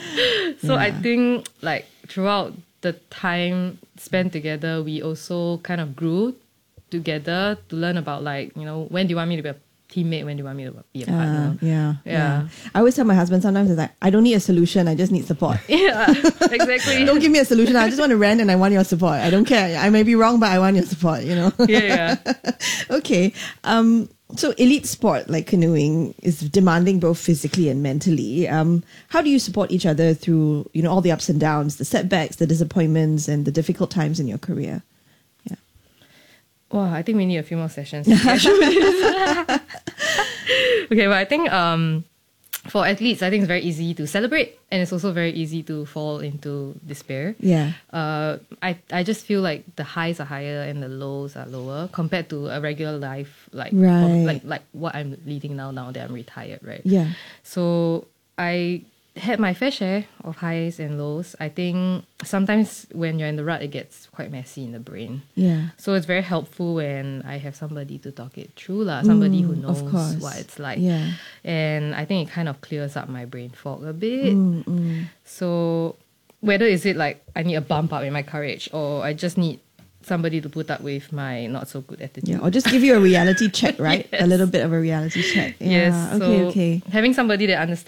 so I Yeah. think like throughout the time spent together, we also kind of grew together to learn about like, you know, when do you want me to be a teammate, when do you want me to be a partner? Uh, yeah, Yeah. I always tell my husband sometimes it's like, I don't need a solution, I just need support. Yeah, exactly. Don't give me a solution. I just want to rant and I want your support. I don't care. I may be wrong, but I want your support, you know? Yeah, yeah. Okay. Um, so elite sport like canoeing is demanding both physically and mentally. Um, how do you support each other through, you know, all the ups and downs, the setbacks, the disappointments, and the difficult times in your career? Wow, I think we need a few more sessions. to get through this. Okay, but I think um, for athletes, I think it's very easy to celebrate, and it's also very easy to fall into despair. Yeah. Uh, I I just feel like the highs are higher and the lows are lower compared to a regular life, like of- Right. like like what I'm leading now. Now that I'm retired, right? Yeah. So I had my fair share of highs and lows. I think sometimes when you're in the rut, it gets quite messy in the brain. Yeah. So it's very helpful when I have somebody to talk it through, lah. Somebody who Mm, knows of course. what it's like. Yeah. And I think it kind of clears up my brain fog a bit. Mm, mm. So whether is it like I need a bump up in my courage, or I just need somebody to put up with my not so good attitude. Yeah, or just give you a reality check, right? Yes. A little bit of a reality check. Yeah. Yes. Okay, so okay. having somebody that understands